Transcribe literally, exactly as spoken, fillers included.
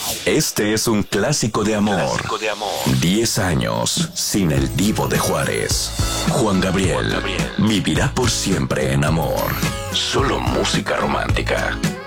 Este es un clásico de amor. Clásico de amor. Diez años sin el Divo de Juárez. Juan Gabriel, Juan Gabriel vivirá por siempre en amor. Solo música romántica.